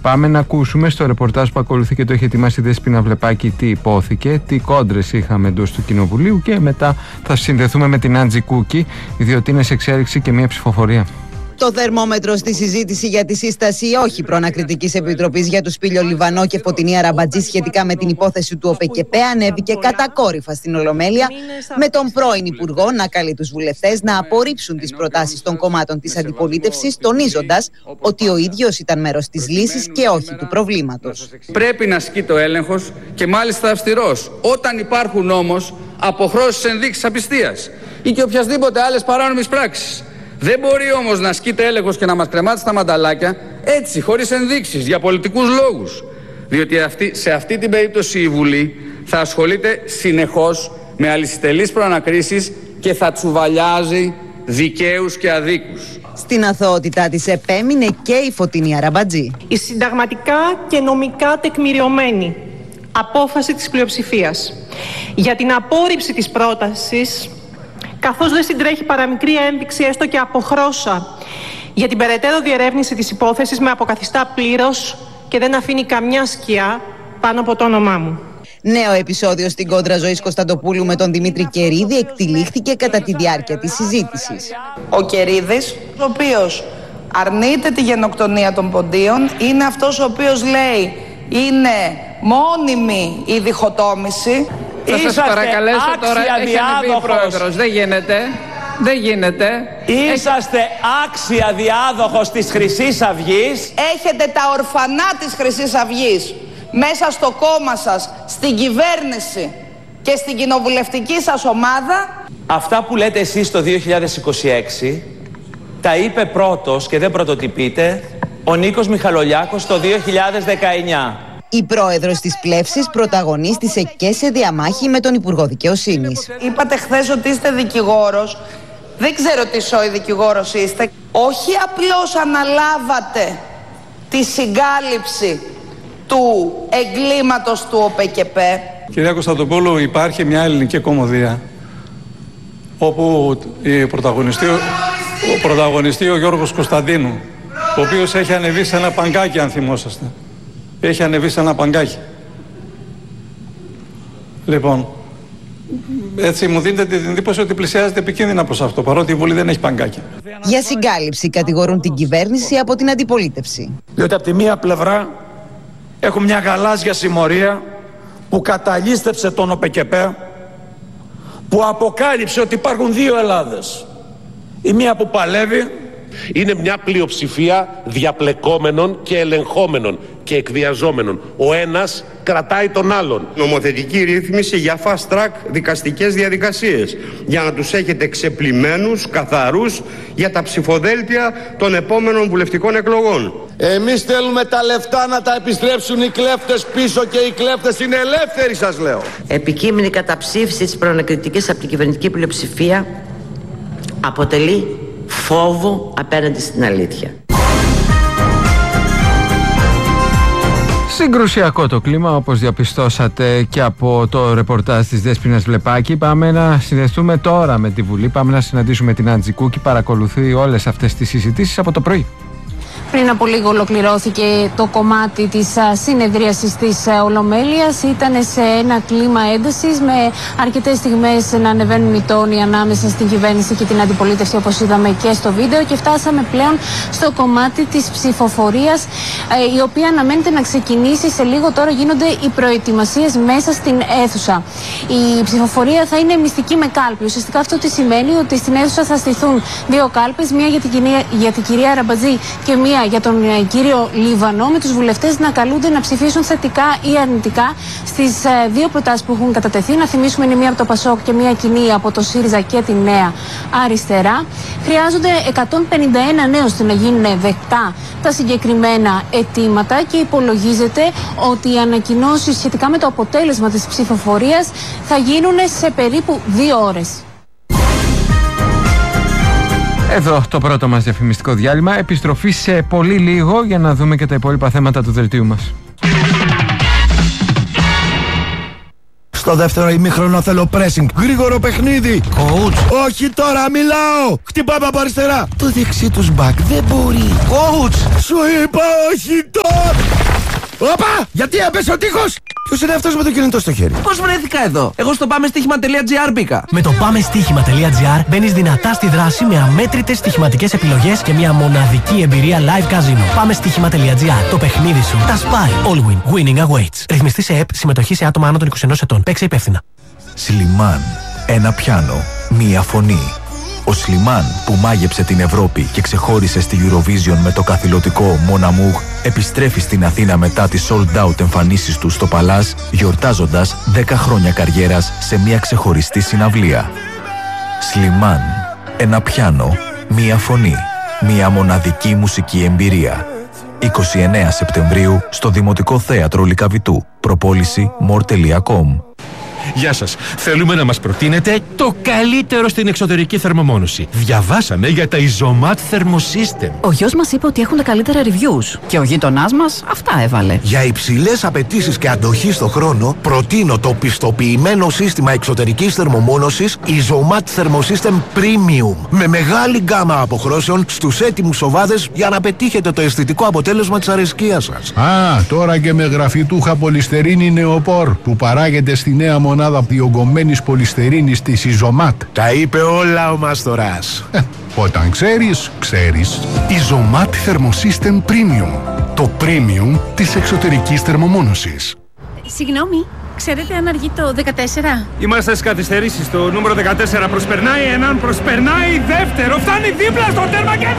Πάμε να ακούσουμε στο ρεπορτάζ που ακολουθεί και το έχει ετοιμάσει η Δέσποινα Βλεπάκη τι υπόθηκε, τι κόντρες είχαμε εντός του Κοινοβουλίου και μετά θα συνδεθούμε με την Άντζη Κούκη, διότι είναι σε εξέλιξη και μια ψηφοφορία. Το θερμόμετρο στη συζήτηση για τη σύσταση όχι προανακριτικής επιτροπής για τους Πήλιο Λιβανό και Φωτεινή Αραμπατζή σχετικά με την υπόθεση του ΟΠΕΚΕΠΕ ανέβηκε κατακόρυφα στην Ολομέλεια, με τον πρώην Υπουργό να καλεί τους βουλευτές να απορρίψουν τις προτάσεις των κομμάτων της αντιπολίτευσης, τονίζοντας ότι ο ίδιος ήταν μέρος της λύσης και όχι του προβλήματος. Πρέπει να ασκεί το έλεγχος και μάλιστα αυστηρός, όταν υπάρχουν όμως αποχρώσεις ενδείξεις απιστίας ή και οποιασδήποτε άλλες παράνομες πράξεις. Δεν μπορεί όμως να ασκείται έλεγχος και να μας κρεμάτε στα μανταλάκια έτσι, χωρίς ενδείξεις, για πολιτικούς λόγους. Διότι σε αυτή την περίπτωση η Βουλή θα ασχολείται συνεχώς με αλυσιτελείς προανακρίσεις και θα τσουβαλιάζει δικαίους και αδίκους. Στην αθωότητά της επέμεινε και η Φωτεινή Αραμπατζή. Η συνταγματικά και νομικά τεκμηριωμένη απόφαση της πλειοψηφίας για την απόρριψη της πρότασης, καθώς δεν συντρέχει παραμικρή ένδειξη έστω και αποχρώσα για την περαιτέρω διερεύνηση της υπόθεσης, με αποκαθιστά πλήρως και δεν αφήνει καμιά σκιά πάνω από το όνομά μου. Νέο επεισόδιο στην κόντρα Ζωής Κωνσταντοπούλου με τον Δημήτρη Κερίδη εκτυλίχθηκε κατά τη διάρκεια της συζήτησης. Ο Κερίδης, ο οποίος αρνείται τη γενοκτονία των ποντίων, είναι αυτός ο οποίος λέει είναι μόνιμη η διχοτόμηση. Θα σας παρακαλέσω τώρα, έχει ανεβεί ο πρόεδρος. Δεν γίνεται. Είσαστε άξια διάδοχος της Χρυσής Αυγής. Έχετε τα ορφανά της Χρυσής Αυγής μέσα στο κόμμα σας, στην κυβέρνηση και στην κοινοβουλευτική σας ομάδα. Αυτά που λέτε εσείς το 2026 τα είπε πρώτος και δεν πρωτοτυπείτε ο Νίκος Μιχαλολιάκος το 2019. Η πρόεδρος της πλεύσης πρωταγωνίστησε και σε διαμάχη με τον Υπουργό Δικαιοσύνης. Είπατε χθες ότι είστε δικηγόρος. Δεν ξέρω τι σόι δικηγόρος είστε. Όχι απλώς αναλάβατε τη συγκάλυψη του εγκλήματος του ΟΠΕΚΕΠΕ. Κυρία Κωνσταντοπούλου, υπάρχει μια ελληνική κομμωδία όπου πρωταγωνιστεί ο Γιώργος Κωνσταντίνου, ο οποίος έχει ανεβεί σε ένα παγκάκι, αν θυμόσαστε. Έχει ανεβεί σε ένα παγκάκι. Λοιπόν, έτσι μου δίνετε την εντύπωση ότι πλησιάζεται επικίνδυνα προς αυτό, παρότι η Βουλή δεν έχει παγκάκι. Για συγκάλυψη κατηγορούν την κυβέρνηση από την αντιπολίτευση. Διότι από τη μία πλευρά έχουμε μια γαλάζια συμμορία που καταλήστεψε τον ΟΠΕΚΕΠΕ, που αποκάλυψε ότι υπάρχουν δύο Ελλάδες. Η μία που παλεύει. Είναι μια πλειοψηφία διαπλεκόμενων και ελεγχόμενων και εκβιαζόμενων. Ο ένας κρατάει τον άλλον. Νομοθετική ρύθμιση για fast track δικαστικές διαδικασίες, για να τους έχετε ξεπλημμένους, καθαρούς για τα ψηφοδέλτια των επόμενων βουλευτικών εκλογών. Εμείς θέλουμε τα λεφτά να τα επιστρέψουν οι κλέφτες πίσω και οι κλέφτες είναι ελεύθεροι, σας λέω. Επικείμενη καταψήφιση της προανακριτικής από την κυβερνητική πλειοψηφία αποτελεί φόβο απέναντι στην αλήθεια. Συγκρουσιακό το κλίμα, όπως διαπιστώσατε και από το ρεπορτάζ της Δέσποινας Βλεπάκη. Πάμε να συνδεθούμε τώρα με τη Βουλή. Πάμε να συναντήσουμε την Άντζη Κούκη. Παρακολουθεί όλες αυτές τις συζητήσεις από το πρωί. Πριν από λίγο ολοκληρώθηκε το κομμάτι της συνεδρίασης της Ολομέλειας. Ήταν σε ένα κλίμα έντασης, με αρκετές στιγμές να ανεβαίνουν οι τόνοι ανάμεσα στην κυβέρνηση και την αντιπολίτευση, όπως είδαμε και στο βίντεο, και φτάσαμε πλέον στο κομμάτι της ψηφοφορίας, η οποία αναμένεται να ξεκινήσει σε λίγο. Τώρα γίνονται οι προετοιμασίες μέσα στην αίθουσα. Η ψηφοφορία θα είναι μυστική με κάλπη. Ουσιαστικά αυτό τι σημαίνει? Ότι στην αίθουσα θα στηθούν δύο κάλπες, μία για την κυρία Αραμπατζή και μία για τον κύριο Λιβανό, με τους βουλευτές να καλούνται να ψηφίσουν θετικά ή αρνητικά στις δύο προτάσεις που έχουν κατατεθεί. Να θυμίσουμε, είναι μία από το ΠΑΣΟΚ και μία κοινή από το ΣΥΡΙΖΑ και τη Νέα Αριστερά. Χρειάζονται 151 νέους ώστε να γίνουν δεκτά τα συγκεκριμένα αιτήματα και υπολογίζεται ότι οι ανακοινώσεις σχετικά με το αποτέλεσμα της ψηφοφορίας θα γίνουν σε περίπου 2 ώρες. Εδώ το πρώτο μας διαφημιστικό διάλειμμα. Επιστροφή σε πολύ λίγο για να δούμε και τα υπόλοιπα θέματα του δελτίου μας. Στο δεύτερο ημίχρονο θέλω pressing. Γρήγορο παιχνίδι. Coach. Όχι τώρα, μιλάω. Χτυπάμε από αριστερά. Το δεξί τους μπακ δεν μπορεί. Coach. Σου είπα όχι τώρα. Όπα! Γιατί έπεσε ο τείχος! Ποιος είναι αυτός με το κινητό στο χέρι? Πώς βρέθηκα εδώ? Εγώ στο πάμεστοίχημα.gr μπήκα. Με το πάμεστοίχημα.gr μπαίνεις δυνατά στη δράση με αμέτρητες στοιχηματικές επιλογές και μια μοναδική εμπειρία live casino. Πάμεστοίχημα.gr. Το παιχνίδι σου τα σπάει. All win. Winning awaits. Ρυθμιστή σε ΕΠ. Συμμετοχή σε άτομα άνω των 21 ετών. Παίξε υπεύθυνα. Σλιμάν. Ένα πιάνο. Μία φωνή. Ο Σλιμάν που μάγεψε την Ευρώπη και ξεχώρισε στη Eurovision με το καθηλωτικό Mon Amour επιστρέφει στην Αθήνα μετά τις sold out εμφανίσεις του στο Παλάζ, γιορτάζοντας 10 χρόνια καριέρας σε μια ξεχωριστή συναυλία. Σλιμάν. Ένα πιάνο. Μία φωνή. Μια μοναδική μουσική εμπειρία. 29 Σεπτεμβρίου στο Δημοτικό Θέατρο Λυκαβητού. Προπόληση more.com. Γεια σας. Θέλουμε να μας προτείνετε το καλύτερο στην εξωτερική θερμομόνωση. Διαβάσαμε για τα Isomat Thermosystem. Ο γιος μας είπε ότι έχουν τα καλύτερα reviews. Και ο γείτονάς μας αυτά έβαλε. Για υψηλές απαιτήσεις και αντοχή στο χρόνο, προτείνω το πιστοποιημένο σύστημα εξωτερικής θερμομόνωσης Isomat Thermosystem Premium. Με μεγάλη γκάμα αποχρώσεων στους έτοιμους σοβάδες για να πετύχετε το αισθητικό αποτέλεσμα της αρεσκίας σας. Τώρα και με γραφιτούχα πολυστερίνη νεοπόρ που παράγεται στη νέα μονάδα διογκωμένης πολυστερίνης της Isomat. Τα είπε όλα ο Μάστορας. Όταν ξέρεις, ξέρεις. Isomat Thermosystem Premium. Το premium της εξωτερικής θερμομόνωσης. Συγγνώμη, ξέρετε αν αργεί το 14? Είμαστε στις καθυστερήσεις. Το νούμερο 14 προσπερνάει έναν, προσπερνάει δεύτερο. Φτάνει δίπλα στο τέρμα και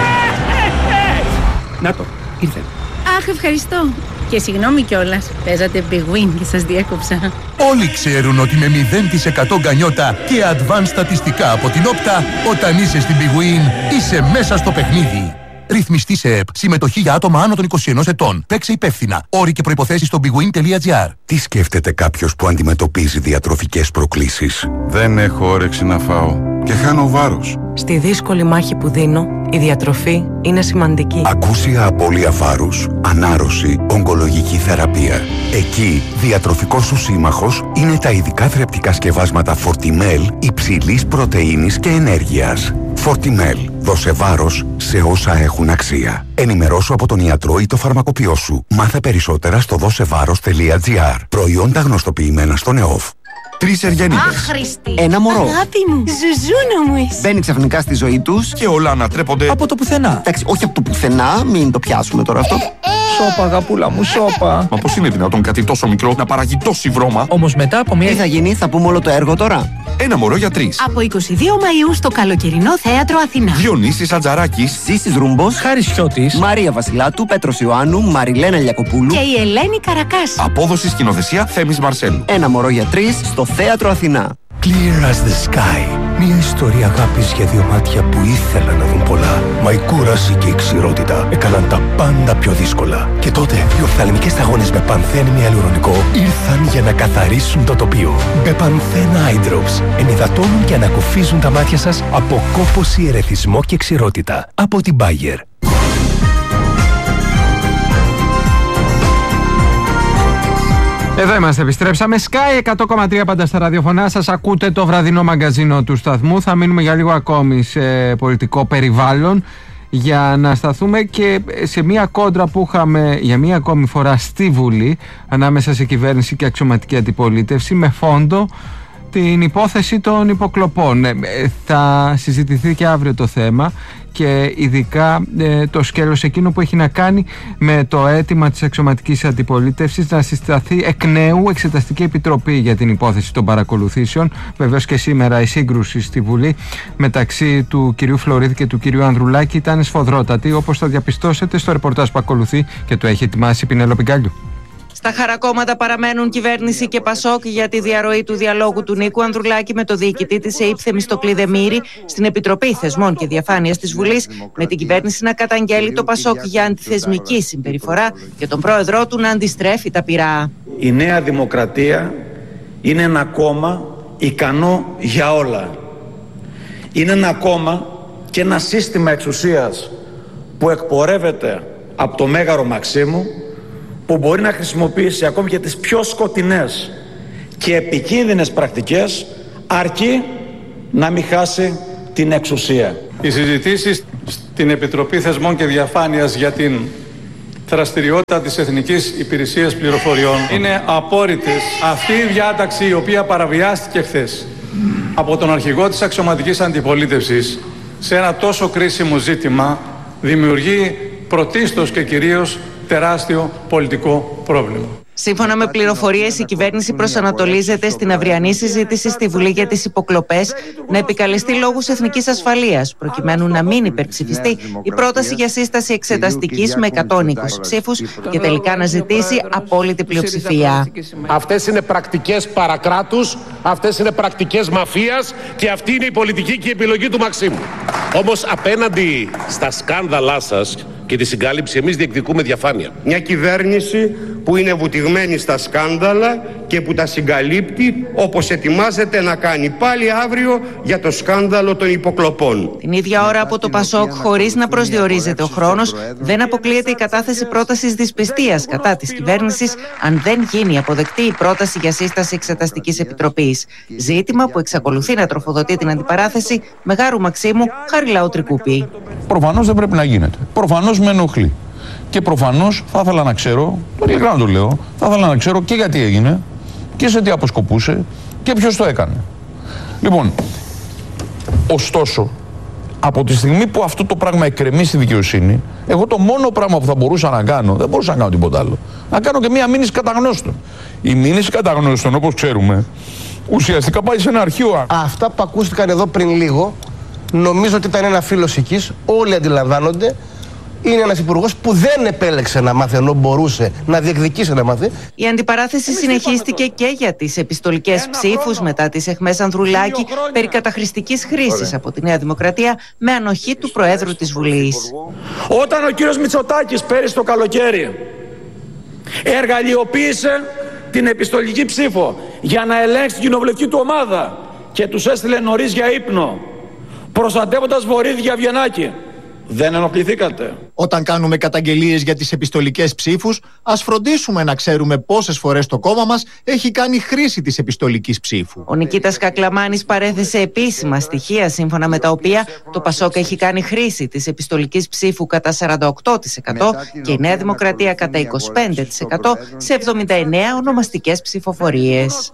Να το, ήρθε. Αχ, ευχαριστώ. Και συγγνώμη κιόλας, παίζατε big win και σας διέκοψα. Όλοι ξέρουν ότι με 0% γκανιότα και advanced στατιστικά από την Όπτα, όταν είσαι στην big win, είσαι μέσα στο παιχνίδι. Ρυθμιστή σε ΕΠ. Συμμετοχή για άτομα άνω των 21 ετών. Παίξε υπεύθυνα. Όροι και προϋποθέσεις στο bigwin.gr. Τι σκέφτεται κάποιος που αντιμετωπίζει διατροφικές προκλήσεις? Δεν έχω όρεξη να φάω και χάνω βάρος. Στη δύσκολη μάχη που δίνω, η διατροφή είναι σημαντική. Ακούσια απώλεια βάρους, ανάρρωση, ογκολογική θεραπεία. Εκεί, διατροφικός σου σύμμαχος είναι τα ειδικά θρεπτικά σκευάσματα Fortimel υψηλής πρωτεΐνης και ενέργειας. Fortimel. Δώσε βάρος σε όσα έχουν αξία. Ενημερώσου από τον ιατρό ή το φαρμακοποιό σου. Μάθε περισσότερα στο δώσεβάρος.gr. Προϊόντα γνωστοποιημένα στον ΕΟΦ. 3 Εργενίδες. Άχρηστη. Ένα μωρό. Αγάπη μου. Ζουζούνα μου είσαι. Μπαίνει ξαφνικά στη ζωή τους και όλα ανατρέπονται από το πουθενά. Εντάξει, όχι από το πουθενά, μην το πιάσουμε τώρα αυτό. Σώπα, αγαπούλα μου, σώπα. Μα πώς είναι δυνατόν κάτι τόσο μικρό να παράγει τόση βρώμα? Όμως μετά από μία. Τι θα γίνει, θα πούμε όλο το έργο τώρα? Ένα μωρό για 3. Από 22 Μαΐου στο καλοκαιρινό θέατρο Αθηνά. Διονύσης Ατζαράκης, Ζήσης Ρούμπος, Χάρης Χιώτης, Μαρία Βασιλάτου, Πέτρος Ιωάννου, Μαριλένα Λιακοπούλου Και η Ελένη Καρακάση. Απόδοση σκηνοθεσία Θέμης Μαρσέλου. Ένα μωρό για 3 στο θέατρο Αθηνά. Clear as the sky. Μια ιστορία αγάπης για δύο μάτια που ήθελαν να δουν πολλά. Μα η κούραση και η ξηρότητα έκαναν τα πάντα πιο δύσκολα. Και τότε οι οφθαλμικές σταγόνες με πανθένη ιαλουρονικό ήρθαν για να καθαρίσουν το τοπίο. Μπεπανθέν Eye Drops ενυδατώνουν και ανακουφίζουν τα μάτια σας από κόπωση, ερεθισμό και ξηρότητα. Από την Bayer. Εδώ είμαστε, επιστρέψαμε. Sky 100,3 πάντα στα ραδιοφωνά σας. Ακούτε το βραδινό μαγκαζίνο του σταθμού. Θα μείνουμε για λίγο ακόμη σε πολιτικό περιβάλλον για να σταθούμε και σε μια κόντρα που είχαμε για μια ακόμη φορά στη Βουλή ανάμεσα σε κυβέρνηση και αξιωματική αντιπολίτευση με φόντο την υπόθεση των υποκλοπών. Θα συζητηθεί και αύριο το θέμα και ειδικά το σκέλος εκείνο που έχει να κάνει με το αίτημα της αξιωματικής αντιπολίτευσης να συσταθεί εκ νέου εξεταστική επιτροπή για την υπόθεση των παρακολουθήσεων. Βεβαίως και σήμερα η σύγκρουση στη Βουλή μεταξύ του κυρίου Φλωρίδη και του κυρίου Ανδρουλάκη ήταν σφοδρότατη, όπως θα διαπιστώσετε στο ρεπορτάζ που ακολουθεί και το έχει ετοιμάσει η Πινέλο Πικάλιου. Στα χαρακόμματα παραμένουν κυβέρνηση και Πασόκ για τη διαρροή του διαλόγου του Νίκου Ανδρουλάκη με το διοικητή της ΕΥΠ Θεμιστοκλή Δεμήρη στην Επιτροπή Θεσμών και Διαφάνειας της Βουλής, με την κυβέρνηση να καταγγέλει το Πασόκ για αντιθεσμική συμπεριφορά και τον πρόεδρό του να αντιστρέφει τα πυρά. Η Νέα Δημοκρατία είναι ένα κόμμα ικανό για όλα. Είναι ένα κόμμα και ένα σύστημα εξουσίας που εκπορεύεται από το Μέγαρο Μαξίμου, που μπορεί να χρησιμοποιήσει ακόμη και τις πιο σκοτεινές και επικίνδυνες πρακτικές, αρκεί να μην χάσει την εξουσία. Οι συζητήσεις στην Επιτροπή Θεσμών και Διαφάνειας για την δραστηριότητα της Εθνικής Υπηρεσίας Πληροφοριών. Είναι απόρριτες. Αυτή η διάταξη, η οποία παραβιάστηκε χθες από τον αρχηγό της αξιωματικής αντιπολίτευσης σε ένα τόσο κρίσιμο ζήτημα, δημιουργεί πρωτίστως και κυρίως τεράστιο πολιτικό πρόβλημα. Σύμφωνα με πληροφορίες, η κυβέρνηση προσανατολίζεται στην αυριανή συζήτηση στη Βουλή για τις υποκλοπές να επικαλεστεί λόγους εθνικής ασφαλείας, προκειμένου να μην υπερψηφιστεί η πρόταση για σύσταση εξεταστικής με 120 ψήφους και τελικά να ζητήσει απόλυτη πλειοψηφία. Αυτές είναι πρακτικές παρακράτους, αυτές είναι πρακτικές μαφίας και αυτή είναι η πολιτική και η επιλογή του Μαξίμου. Όμως απέναντι στα σκάνδαλά σας και τη συγκάλυψη, εμείς διεκδικούμε διαφάνεια. Μια κυβέρνηση που είναι βουτυγμένη στα σκάνδαλα και που τα συγκαλύπτει, όπως ετοιμάζεται να κάνει πάλι αύριο για το σκάνδαλο των υποκλοπών. Την ίδια ώρα από το ΠΑΣΟΚ, χωρίς να προσδιορίζεται ο χρόνος, δεν αποκλείεται η κατάθεση πρότασης δυσπιστίας κατά της κυβέρνησης αν δεν γίνει αποδεκτή η πρόταση για σύσταση εξεταστικής επιτροπής. Ζήτημα που εξακολουθεί να τροφοδοτεί την αντιπαράθεση Μεγάρου Μαξίμου, Χαριλάου Τρικούπη. Προφανώς δεν πρέπει να γίνεται. Προφανώς με ενοχλεί. Και προφανώς θα ήθελα να ξέρω, το ειλικρινά το λέω, θα ήθελα να ξέρω και γιατί έγινε και σε τι αποσκοπούσε και ποιος το έκανε. Λοιπόν, ωστόσο, από τη στιγμή που αυτό το πράγμα εκκρεμεί στη δικαιοσύνη, εγώ το μόνο πράγμα που θα μπορούσα να κάνω, δεν μπορούσα να κάνω τίποτα άλλο, να κάνω και μία μήνυση καταγνώστων. Η μήνυση καταγνώστων, όπως ξέρουμε, ουσιαστικά πάει σε ένα αρχείο. Αυτά που ακούστηκαν εδώ πριν λίγο, νομίζω ότι ήταν ένα φύλλος οικής, όλοι αντιλαμβάνονται. Είναι ένας υπουργός που δεν επέλεξε να μάθει, ενώ μπορούσε να διεκδικήσει να μάθει. Η αντιπαράθεση συνεχίστηκε και για τις επιστολικές ψήφους μετά τις αιχμές Ανδρουλάκη περί καταχρηστικής χρήσης από τη Νέα Δημοκρατία με ανοχή του Προέδρου της Βουλής. Όταν ο κύριος Μητσοτάκης πέρυσι το καλοκαίρι εργαλειοποίησε την επιστολική ψήφο για να ελέγξει την κοινοβουλευτική του ομάδα και τους έστειλε νωρίς για ύπνο, προστατεύοντας Βορύδη για Βιενάκη, δεν ενοχληθήκατε? Όταν κάνουμε καταγγελίες για τις επιστολικές ψήφους, ας φροντίσουμε να ξέρουμε πόσες φορές το κόμμα μας έχει κάνει χρήση της επιστολικής ψήφου. Ο Νικήτας Κακλαμάνης παρέθεσε επίσημα στοιχεία σύμφωνα με τα οποία το ΠΑΣΟΚ έχει κάνει χρήση της επιστολικής ψήφου κατά 48% και η Νέα Δημοκρατία κατά 25% σε 79 ονομαστικές ψηφοφορίες.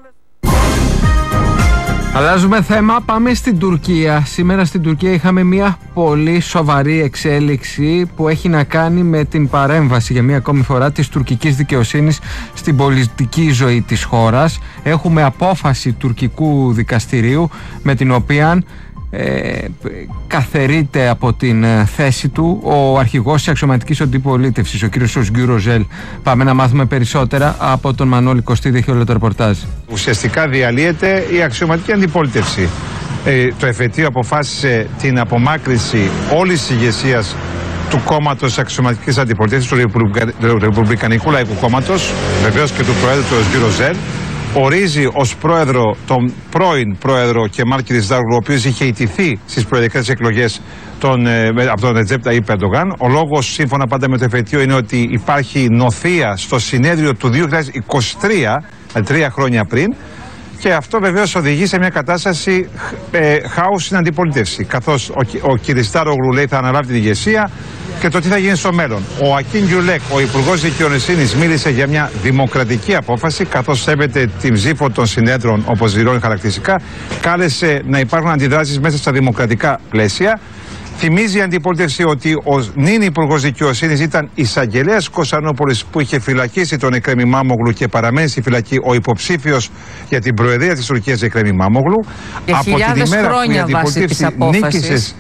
Αλλάζουμε θέμα, πάμε στην Τουρκία. Σήμερα στην Τουρκία είχαμε μια πολύ σοβαρή εξέλιξη που έχει να κάνει με την παρέμβαση για μια ακόμη φορά της τουρκικής δικαιοσύνης στην πολιτική ζωή της χώρας. Έχουμε απόφαση τουρκικού δικαστηρίου με την οποία καθαιρείται από την θέση του ο αρχηγός της αξιωματικής αντιπολίτευσης, ο κ. Özgür Özel. Πάμε να μάθουμε περισσότερα από τον Μανώλη Κωστίδη, έχει όλο το ρεπορτάζ. Ουσιαστικά διαλύεται η αξιωματική αντιπολίτευση. Το εφετείο αποφάσισε την απομάκρυνση όλης της ηγεσίας του κόμματος αξιωματικής αντιπολίτευσης, του Ρεπουμπλικανικού Λαϊκού Κόμματος, βεβαίως και του Προέδρου του Özgür Özel. Ορίζει ως πρόεδρο τον πρώην πρόεδρο Κεμάλ Κιλισντάρογλου, ο οποίος είχε ηττηθεί στις προεδρικές εκλογές από τον Ρετζέπ Ταγιίπ Ερντογάν. Ο λόγος, σύμφωνα πάντα με το εφετείο, είναι ότι υπάρχει νοθεία στο συνέδριο του 2023, 3 χρόνια πριν, και αυτό βεβαίως οδηγεί σε μια κατάσταση χάους στην αντιπολίτευση. Καθώς ο Κιλισντάρογλου λέει θα αναλάβει την ηγεσία και το τι θα γίνει στο μέλλον. Ο Ακίν Γκιουλέκ, ο Υπουργός Δικαιοσύνης, μίλησε για μια δημοκρατική απόφαση, καθώς σέβεται την ψήφο των συνέδρων, όπως δηλώνει χαρακτηριστικά. Κάλεσε να υπάρχουν αντιδράσεις μέσα στα δημοκρατικά πλαίσια. Θυμίζει η αντιπολίτευση ότι ο νυν Υπουργός Δικαιοσύνης ήταν εισαγγελέας Κωνσταντινούπολης που είχε φυλακίσει τον Εκρέμ Ημάμογλου και παραμένει στη φυλακή ο υποψήφιος για την προεδρία της Τουρκίας Εκρέμ Ημάμογλου. Από την ημέρα που η αντιπολίτευση νίκησε.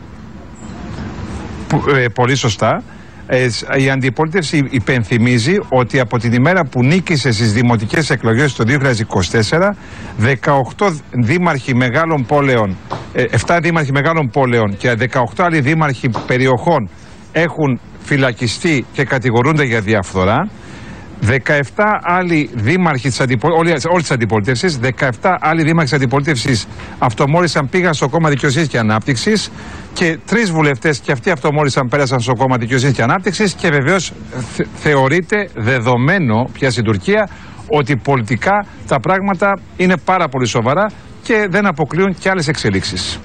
Πολύ σωστά. Η αντιπολίτευση υπενθυμίζει ότι από την ημέρα που νίκησε στις δημοτικές εκλογές το 2024, 18 δήμαρχοι μεγάλων πόλεων, 7 δήμαρχοι μεγάλων πόλεων και 18 άλλοι δήμαρχοι περιοχών έχουν φυλακιστεί και κατηγορούνται για διαφθορά. 17 άλλοι δήμαρχοι όλης της αντιπολίτευσης, 17 άλλοι δήμαρχοι της αντιπολίτευσης αυτομόλυσαν, πήγαν στο κόμμα Δικαιοσύνης και Ανάπτυξης, και 3 βουλευτές και αυτοί αυτομόλυσαν, πέρασαν στο κόμμα Δικαιοσύνης και Ανάπτυξης, και βεβαίως θεωρείται δεδομένο πια στην Τουρκία ότι πολιτικά τα πράγματα είναι πάρα πολύ σοβαρά και δεν αποκλείουν και άλλες εξελίξεις.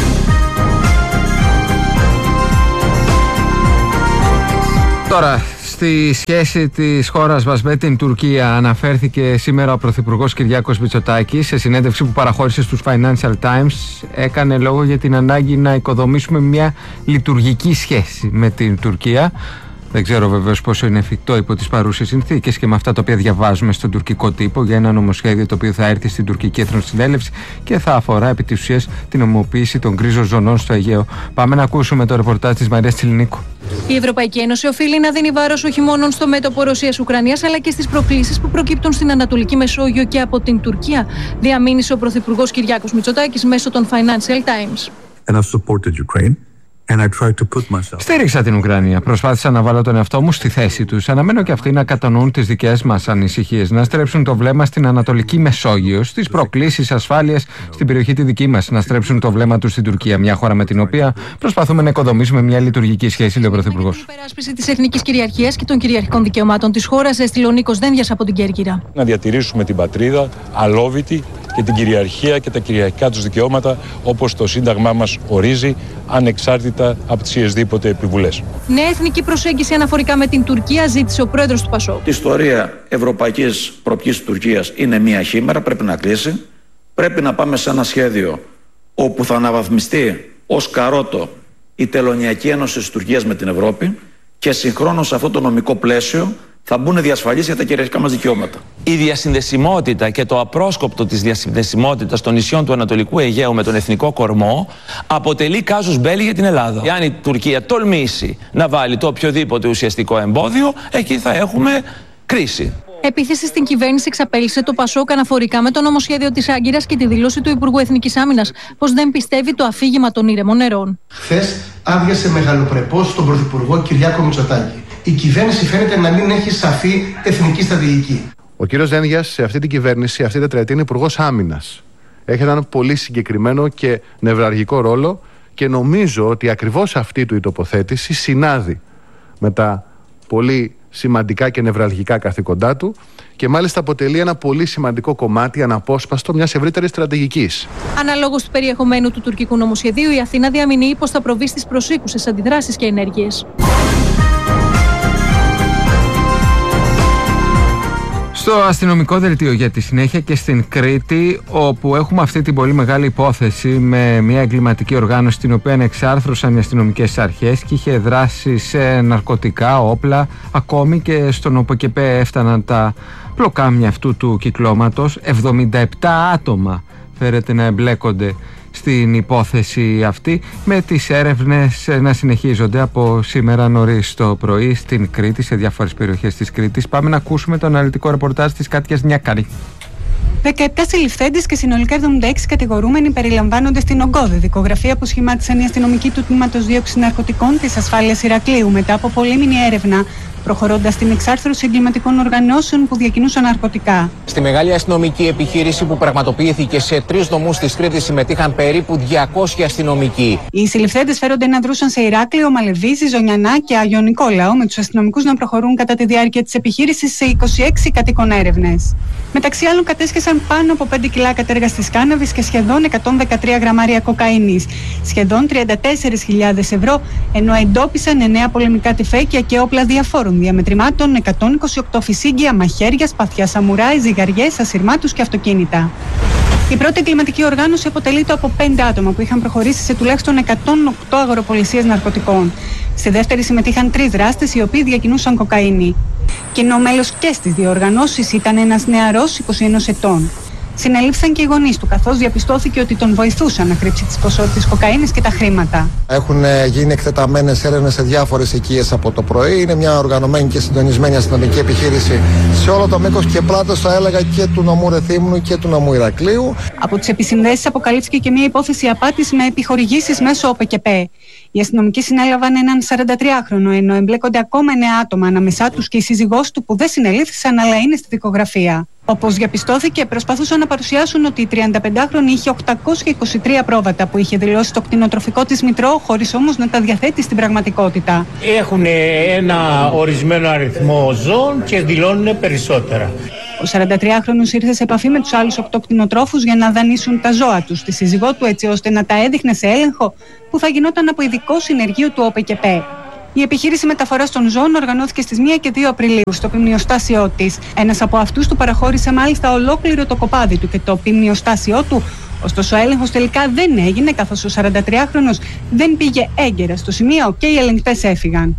Τώρα, στη σχέση της χώρας μας με την Τουρκία αναφέρθηκε σήμερα ο Πρωθυπουργός Κυριάκος Μητσοτάκης σε συνέντευξη που παραχώρησε στους Financial Times. Έκανε λόγο για την ανάγκη να οικοδομήσουμε μια λειτουργική σχέση με την Τουρκία. Δεν ξέρω βεβαίως πόσο είναι εφικτό υπό τις παρούσες συνθήκες και με αυτά τα οποία διαβάζουμε στον τουρκικό τύπο για ένα νομοσχέδιο το οποίο θα έρθει στην τουρκική Εθνοσυνέλευση και θα αφορά επί της ουσίας την ομοποίηση των γκρίζων ζωνών στο Αιγαίο. Πάμε να ακούσουμε το ρεπορτάζ της Μαρίας Τσιλινίκου. Η Ευρωπαϊκή Ένωση οφείλει να δίνει βάρος όχι μόνο στο μέτωπο Ρωσίας-Ουκρανίας αλλά και στις προκλήσεις που προκύπτουν στην Ανατολική Μεσόγειο και από την Τουρκία, διαμήνυσε ο Πρωθυπουργός Κυριάκος Μητσοτάκης μέσω των Financial Times. Στήριξα την Ουκρανία. Προσπάθησα να βάλω τον εαυτό μου στη θέση τους. Αναμένω και αυτοί να κατανοούν τις δικές μας ανησυχίες, να στρέψουν το βλέμμα στην Ανατολική Μεσόγειο, στις προκλήσεις ασφάλειας στην περιοχή τη δική μας, να στρέψουν το βλέμμα τους στην Τουρκία, μια χώρα με την οποία προσπαθούμε να οικοδομήσουμε μια λειτουργική σχέση, λέει ο Πρωθυπουργός. Η υπεράσπιση της εθνικής κυριαρχίας και των κυριαρχικών δικαιωμάτων της χώρας, έστειλε ο Νίκος Δένδιας από την Κέρκυρα. Να διατηρήσουμε την πατρίδα αλόβητη και την κυριαρχία και τα κυριαρχικά τους δικαιώματα όπως το Σύνταγμά μας ορίζει, ανεξάρτητα από τις ιεσδήποτε επιβουλές. Νέα εθνική προσέγγιση αναφορικά με την Τουρκία ζήτησε ο πρόεδρος του ΠΑΣΟΚ. Η ιστορία ευρωπαϊκής προοπτικής της Τουρκίας είναι μία χήμερα, πρέπει να κλείσει. Πρέπει να πάμε σε ένα σχέδιο όπου θα αναβαθμιστεί ως καρότο η τελωνειακή ένωση της Τουρκίας με την Ευρώπη και συγχρόνως σε αυτό το νομικό πλαίσιο θα μπουν διασφαλίσεις για τα κυριαρχικά μας δικαιώματα. Η διασυνδεσιμότητα και το απρόσκοπτο της διασυνδεσιμότητας των νησιών του Ανατολικού Αιγαίου με τον εθνικό κορμό αποτελεί κάζους μπέλι για την Ελλάδα. Εάν η Τουρκία τολμήσει να βάλει το οποιοδήποτε ουσιαστικό εμπόδιο, εκεί θα έχουμε κρίση. Επίθεση στην κυβέρνηση εξαπέλυσε το ΠΑΣΟΚ αναφορικά με το νομοσχέδιο της Άγκυρας και τη δήλωση του Υπουργού Εθνικής Άμυνας πως δεν πιστεύει το αφήγημα των ήρεμων νερών. Χθες άδειασε μεγαλοπρεπώς τον Πρωθυπουργό Κυριάκο Μητσοτάκη. Η κυβέρνηση φαίνεται να μην έχει σαφή εθνική στρατηγική. Ο κύριος Δένδιας σε αυτή την κυβέρνηση, αυτή την τετραετία, είναι Υπουργός Άμυνας. Έχει έναν πολύ συγκεκριμένο και νευραλγικό ρόλο και νομίζω ότι ακριβώς αυτή του η τοποθέτηση συνάδει με τα πολύ σημαντικά και νευραλγικά καθήκοντά του και μάλιστα αποτελεί ένα πολύ σημαντικό κομμάτι αναπόσπαστο μιας ευρύτερης στρατηγικής. Αναλόγως του περιεχομένου του τουρκικού νομοσχεδίου, η Αθήνα διαμηνύει πως θα προβεί στις προσήκουσες αντιδράσεις και ενέργειες. Στο αστυνομικό δελτίο για τη συνέχεια και στην Κρήτη, όπου έχουμε αυτή την πολύ μεγάλη υπόθεση με μια εγκληματική οργάνωση την οποία εξάρθρωσαν οι αστυνομικές αρχές και είχε δράσει σε ναρκωτικά, όπλα, ακόμη και στον ΟΠΚΕΠΕ έφταναν τα πλοκάμια αυτού του κυκλώματος. 77 άτομα φέρεται να εμπλέκονται στην υπόθεση αυτή, με τις έρευνες να συνεχίζονται από σήμερα νωρίς το πρωί στην Κρήτη, σε διάφορες περιοχές της Κρήτης. Πάμε να ακούσουμε το αναλυτικό ρεπορτάζ της Κάτιας Νιάκαρη. 17 συλληφθέντες και συνολικά 76 κατηγορούμενοι περιλαμβάνονται στην ογκώδη δικογραφία που σχημάτισαν οι αστυνομικοί του Τμήματος Δίωξης Ναρκωτικών της Ασφάλειας Ηρακλείου μετά από πολύμηνη έρευνα, προχωρώντας στην εξάρθρωση εγκληματικών οργανώσεων που διακινούσαν ναρκωτικά. Στη μεγάλη αστυνομική επιχείρηση που πραγματοποιήθηκε σε 3 νομούς της Κρήτης συμμετείχαν περίπου 200 αστυνομικοί. Οι συλληφθέντες φέρονται να δρούσαν σε Ηράκλειο, Μαλεβίζη, Ζωνιανά και Άγιο Νικόλαο, με τους αστυνομικούς να προχωρούν κατά τη διάρκεια της επιχείρησης σε 26 κατοίκων έρευνες. Μεταξύ άλλων, κατέσχεσαν πάνω από 5 κιλά κατέργαστης κάναβης και σχεδόν 113 γραμμάρια κοκαίνης, σχεδόν 34.000 ευρώ, ενώ εντόπισαν 9 πολεμικά τυφέκια και όπλα διαφόρων διαμετρημάτων, 128 φυσίγγια, μαχαίρια, σπαθιά σαμουράι, ζυγαριές, ασυρμάτους και αυτοκίνητα. Η πρώτη εγκληματική οργάνωση αποτελείται από 5 άτομα που είχαν προχωρήσει σε τουλάχιστον 108 αγοροπολισίες ναρκωτικών. Στη δεύτερη συμμετείχαν 3 δράστες οι οποίοι διακινούσαν κοκαίνη. Κοινό μέλος και στις δύο οργανώσεις ήταν ένας νεαρός 21 ετών. Συνελήφθησαν και οι γονείς του, καθώς διαπιστώθηκε ότι τον βοηθούσαν να κρύψει τις ποσότητες κοκαίνης και τα χρήματα. Έχουν γίνει εκτεταμένες έρευνες σε διάφορες οικίες από το πρωί. Είναι μια οργανωμένη και συντονισμένη αστυνομική επιχείρηση σε όλο το μήκος και πλάτος, θα έλεγα, και του νομού Ρεθύμνου και του νομού Ηρακλείου. Από τις επισυνδέσεις αποκαλύφθηκε και μια υπόθεση απάτης με επιχορηγήσεις μέσω ΟΠΚΕΠΕ. Οι αστυνομικοί συνέλαβαν έναν 43χρονο, ενώ εμπλέκονται ακόμα 9 άτομα, ανάμεσά τους και η σύζυγός του που δεν συνελήφθησαν αλλά είναι στη δικογραφία. Όπως διαπιστώθηκε, προσπαθούσαν να παρουσιάσουν ότι η 35χρονη είχε 823 πρόβατα που είχε δηλώσει το κτηνοτροφικό της μητρό, χωρίς όμως να τα διαθέτει στην πραγματικότητα. Έχουν ένα ορισμένο αριθμό ζώων και δηλώνουν περισσότερα. Ο 43χρονος ήρθε σε επαφή με τους άλλους 8 κτηνοτρόφους για να δανείσουν τα ζώα τους στη σύζυγό του, έτσι ώστε να τα έδειχνε σε έλεγχο που θα γινόταν από ειδικό συνεργείο του ΟΠΚΕΠΕ. Η επιχείρηση μεταφοράς των ζώων οργανώθηκε στις 1 και 2 Απριλίου στο ποιμνιοστάσιό της. Ένας από αυτούς του παραχώρησε μάλιστα ολόκληρο το κοπάδι του και το ποιμνιοστάσιό του. Ωστόσο, ο έλεγχος τελικά δεν έγινε, καθώς ο 43χρονος δεν πήγε έγκαιρα στο σημείο και οι ελεγκτές έφυγαν.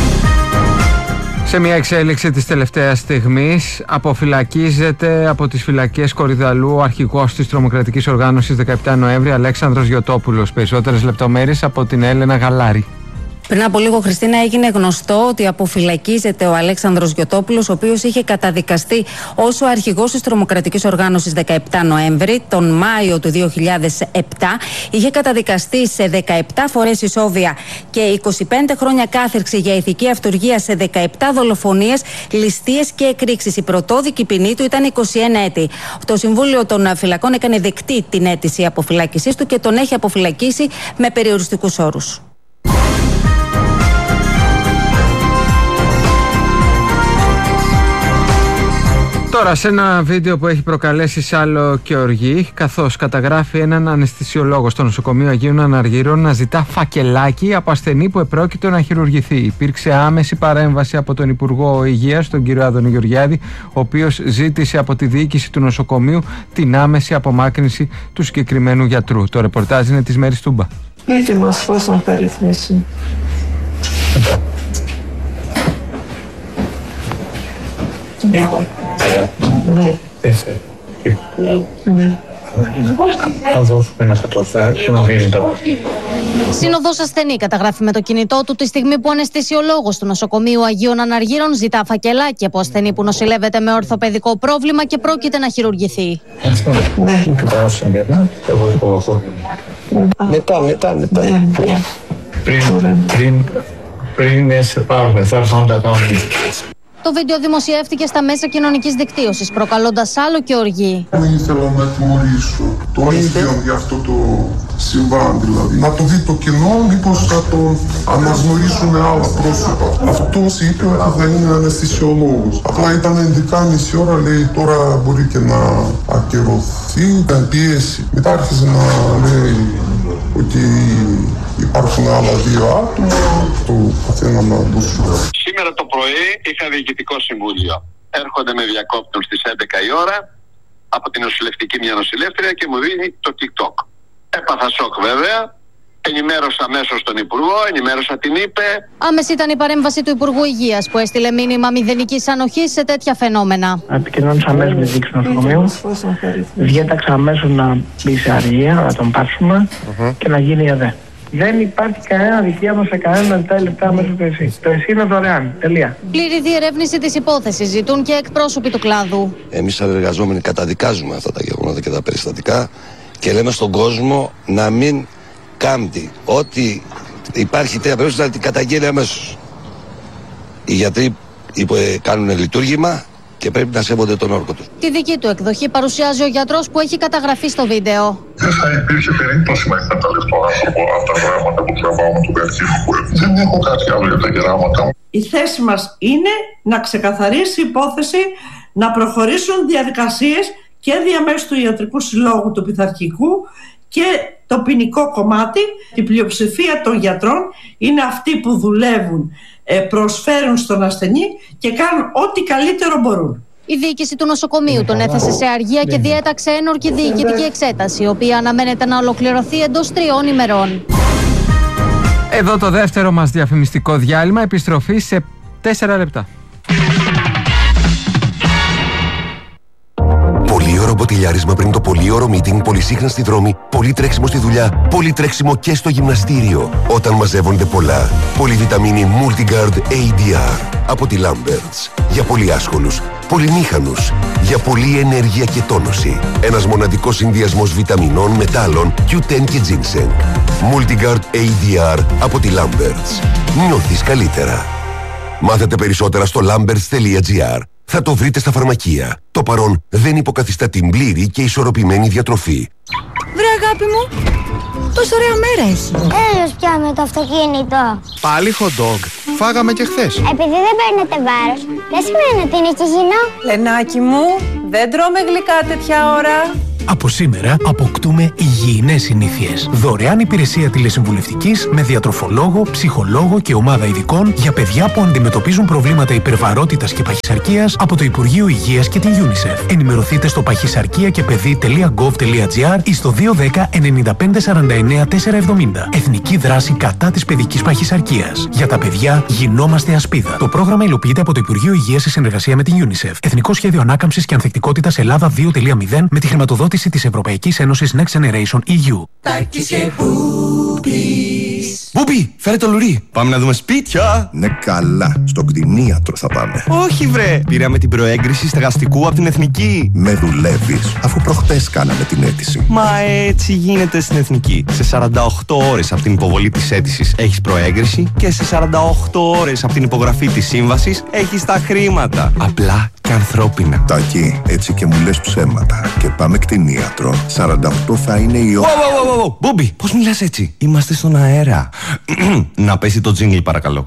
Σε μια εξέλιξη της τελευταίας στιγμής, αποφυλακίζεται από τις φυλακές Κορυδαλού ο αρχηγός της τρομοκρατικής οργάνωσης 17 Νοέμβρη, Αλέξανδρος Γιωτόπουλος. Περισσότερες λεπτομέρειες από την Έλενα Γαλάρη. Πριν από λίγο, Χριστίνα, έγινε γνωστό ότι αποφυλακίζεται ο Αλέξανδρος Γιωτόπουλος, ο οποίος είχε καταδικαστεί ως ο αρχηγός της τρομοκρατικής οργάνωσης 17 Νοέμβρη, τον Μάιο του 2007. Είχε καταδικαστεί σε 17 φορές ισόβια και 25 χρόνια κάθερξη για ηθική αυτουργία σε 17 δολοφονίες, ληστείες και εκρήξεις. Η πρωτόδικη ποινή του ήταν 21 έτη. Το Συμβούλιο των Φυλακών έκανε δεκτή την αίτηση αποφυλάκησής του και τον έχει αποφυλακίσει με περιοριστικούς όρους. Τώρα, σε ένα βίντεο που έχει προκαλέσει σάλο και οργή, καθώς καταγράφει έναν αναισθησιολόγο στο νοσοκομείο Αγίων Αναργύρων να ζητά φακελάκι από ασθενή που επρόκειτο να χειρουργηθεί. Υπήρξε άμεση παρέμβαση από τον Υπουργό Υγείας, τον κύριο Άδωνη Γεωργιάδη, ο οποίος ζήτησε από τη διοίκηση του νοσοκομείου την άμεση απομάκρυνση του συγκεκριμένου γιατρού. Το ρεπορτάζ είναι της Μέρης Τούμπα. Σύνοδος ασθενή καταγράφει με το κινητό του τη στιγμή που ο αναισθησιολόγος του νοσοκομείου Αγίων Αναργύρων ζητά φακελάκι από ασθενή που νοσηλεύεται με ορθοπαιδικό πρόβλημα και πρόκειται να χειρουργηθεί. Πριν σε πάρουμε, θα έρθουν τα κάνουμε. Το βίντεο δημοσιεύτηκε στα μέσα κοινωνικής δικτύωσης, προκαλώντας άλλο και οργή. Ήθελα να τιμωρήσω τον ίδιο για αυτό το συμβάν, δηλαδή. Να το δει το κοινό, μήπως θα τον αναγνωρίσουν άλλα πρόσωπα. Αυτός είπε ότι θα είναι αναισθησιολόγος. Απλά ήταν ειδικά μισή ώρα, λέει τώρα μπορεί και να ακυρωθεί, ήταν πίεση. Μετά άρχισε να λέει ότι υπάρχουν άλλα 2 άτομα, το καθένα να δώσουν. Σήμερα το πρωί είχα διοικητικό συμβούλιο. Έρχονται με διακόπτουν στις 11 η ώρα από την νοσηλευτική μια νοσηλεύτρια και μου δίνει το TikTok. Έπαθα σοκ βέβαια. Ενημέρωσα αμέσως τον Υπουργό, ενημέρωσα την ΥΠΕ. Άμεση ήταν η παρέμβαση του Υπουργού Υγείας που έστειλε μήνυμα μηδενικής ανοχής σε τέτοια φαινόμενα. Επικοινώνησα αμέσως με τη διοίκηση του νοσοκομείου. Διέταξα αμέσως να μπει σε αργία, να τον πάρουμε και να γίνει ΕΔΕ. Δεν υπάρχει κανένα δικαίωμα σε κανένα λεπτά μέσα στο ΕΣΥ. Το ΕΣΥ είναι δωρεάν. Τελεία. Πλήρη διερεύνηση της υπόθεσης ζητούν και εκπρόσωποι του κλάδου. Εμείς σαν εργαζόμενοι καταδικάζουμε αυτά τα γεγονότα και τα περιστατικά και λέμε στον κόσμο να μην κάμπτει. Ό,τι υπάρχει τέτοια περίπτωση να την καταγγέλει αμέσως. Οι γιατροί κάνουν λειτουργήμα και πρέπει να σέβονται τον όρκο τους. Τη δική του εκδοχή παρουσιάζει ο γιατρός που έχει καταγραφεί στο βίντεο. Δεν θα υπήρχε περίπτωση να εκμεταλλευτεί τον άνθρωπο από τα γράμματα που τραβάω με τον καρκίνο που έχω. Δεν έχω κάτι άλλο για τα γράμματα. Η θέση μας είναι να ξεκαθαρίσει η υπόθεση, να προχωρήσουν διαδικασίες και διαμέσου του Ιατρικού Συλλόγου του Πειθαρχικού και το ποινικό κομμάτι. Η πλειοψηφία των γιατρών είναι αυτοί που δουλεύουν, προσφέρουν στον ασθενή και κάνουν ό,τι καλύτερο μπορούν. Η διοίκηση του νοσοκομείου τον έθεσε σε αργία και διέταξε ένορκη διοικητική εξέταση, η οποία αναμένεται να ολοκληρωθεί εντός 3 ημερών. Εδώ το δεύτερο μας διαφημιστικό διάλειμμα, επιστροφή σε 4 λεπτά. Πολύωρο μποτιλιάρισμα πριν το πολύωρο meeting, πολυσύχνα στη δρόμη, πολύ τρέξιμο στη δουλειά, πολύ τρέξιμο και στο γυμναστήριο. Όταν μαζεύονται πολλά, πολυβιταμίνη Multigard ADR από τη Lamberts. Για πολύ άσχολους, πολυμήχανους, για πολλή ενέργεια και τόνωση. Ένας μοναδικός συνδυασμός βιταμινών, μετάλλων, Q10 και ginseng. Multigard ADR από τη Lamberts. Νιώθεις καλύτερα. Μάθετε περισσότερα στο lamberts.gr. Θα το βρείτε στα φαρμακεία. Το παρόν δεν υποκαθιστά την πλήρη και ισορροπημένη διατροφή. Βρε αγάπη μου, τόσο ωραία μέρα έχει. Έλεος πια με το αυτοκίνητο. Πάλι hot dog. Φάγαμε και χθες. Επειδή δεν παίρνετε βάρος, δεν σημαίνει ότι είναι και υγιεινό. Λενάκι μου, δεν τρώμε γλυκά τέτοια ώρα. Από σήμερα αποκτούμε υγιεινές συνήθειες. Δωρεάν υπηρεσία τηλεσυμβουλευτικής με διατροφολόγο, ψυχολόγο και ομάδα ειδικών για παιδιά που αντιμετωπίζουν προβλήματα υπερβαρότητας και παχυσαρκίας από το Υπουργείο Υγείας και την UNICEF. Ενημερωθείτε στο παχυσαρκία-και-παιδί.gov.gr ή στο 210 95 49 470. Εθνική δράση κατά της παιδικής παχυσαρκίας. Για τα παιδιά γινόμαστε ασπίδα. Το πρόγραμμα υλοποιείται από το Υπουργείο Υγείας σε συνεργασία με την UNICEF. Εθνικό Σχέδιο Ανάκαμψης και Ανθεκτικότητας Ελλάδα 2.0 με τη χρηματοδότηση της Ευρωπαϊκής Ένωσης Next Generation EU. Μπούμπι, φέρε το λουρί. Πάμε να δούμε σπίτια. Ναι, καλά. Στον κτηνίατρο θα πάμε. Όχι, βρε. Πήραμε την προέγκριση στεγαστικού από την Εθνική. Με δουλεύεις, αφού προχτές κάναμε την αίτηση. Μα έτσι γίνεται στην Εθνική. Σε 48 ώρες από την υποβολή της αίτησης έχεις προέγκριση και σε 48 ώρες από την υπογραφή της σύμβασης έχεις τα χρήματα. Απλά και ανθρώπινα. Τάκη, έτσι και μου λες ψέματα. Και πάμε κτηνίατρο. 48 θα είναι η ώρα. Μπούμπι, πώς μιλάς έτσι? Είμαστε στον αέρα. Να πέσει το τζίνγκλ παρακαλώ.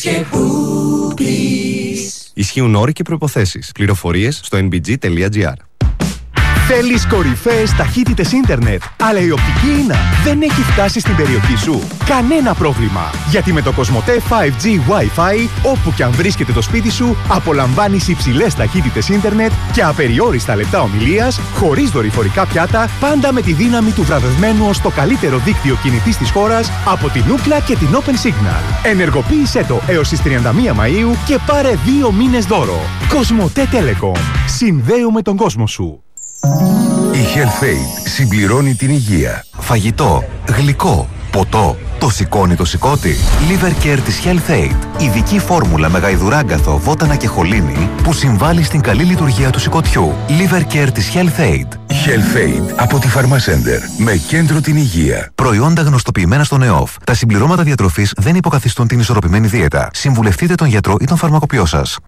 Ισχύουν όροι και προϋποθέσεις. Πληροφορίες στο nbg.gr. Θέλεις κορυφαίες ταχύτητες ίντερνετ, αλλά η οπτική ίνα δεν έχει φτάσει στην περιοχή σου? Κανένα πρόβλημα, γιατί με το Κοσμοτέ 5G Wi-Fi, όπου και αν βρίσκεται το σπίτι σου, απολαμβάνεις υψηλές ταχύτητες ίντερνετ και απεριόριστα λεπτά ομιλίας, χωρίς δορυφορικά πιάτα, πάντα με τη δύναμη του βραβευμένου ως το καλύτερο δίκτυο κινητής της χώρας από την Ookla και την Open Signal. Ενεργοποίησέ το έως τις 31 Μαΐου και πάρε 2 μήνες δώρο. Κοσμοτέ Telecom. Συνδέουμε τον κόσμο σου. Η Health-Aid συμπληρώνει την υγεία. Φαγητό, γλυκό, ποτό. Το σηκώνει το σηκώτη. Liver Care της Health-Aid. Ειδική φόρμουλα με γαϊδουράγκαθο, βότανα και χολίνη που συμβάλλει στην καλή λειτουργία του σηκωτιού. Liver Care της Health-Aid. Health-Aid από τη Pharmacenter. Με κέντρο την υγεία. Προϊόντα γνωστοποιημένα στον ΕΟΦ. Τα συμπληρώματα διατροφής δεν υποκαθιστούν την ισορροπημένη δίαιτα. Συμβουλευτείτε τον γιατρό ή τον φαρμακοποιό σας.